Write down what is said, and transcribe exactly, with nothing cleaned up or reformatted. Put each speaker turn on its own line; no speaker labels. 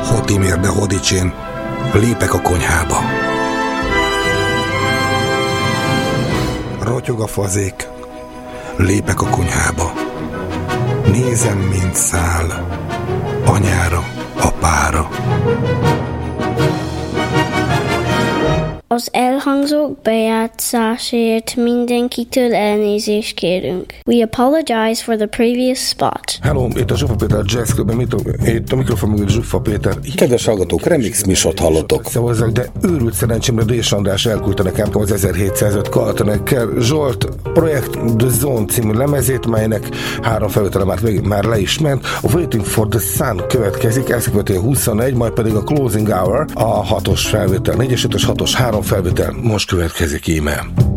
Hotimér de Hodicsin, lépek a konyhába. Rotyog a fazék, lépek a konyhába. Nézem, mint száll, anyára, apára.
Az elhangzók bejátszásért mindenkitől elnézést kérünk. We apologize for the previous spot.
Hello, itt a Zsuffa Péter Jazz Club, itt a mikrofon mögött Zsuffa Péter.
Kedves hallgatók, remix misot hallottok.
Szavazzak, de őrült szerencsémre Dés András elküldte nekem az ezerhétszázöt Kaltenekkel Zsolt projekt The Zone című lemezét, melynek három felvétele már, már le is ment. A Waiting for the Sun következik, ezt követi a huszonegy, majd pedig a Closing Hour, a hatos felvétel, négyes, ötös, hatos, három felvétel most következik íme.